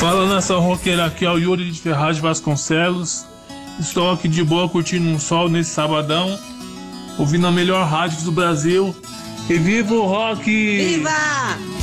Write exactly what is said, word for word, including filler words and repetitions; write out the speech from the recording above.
Fala nação roqueira, aqui é o Yuri de Ferraz de Vasconcelos. Estou aqui de boa curtindo um sol nesse sabadão, ouvindo a melhor rádio do Brasil. E viva o rock! Viva!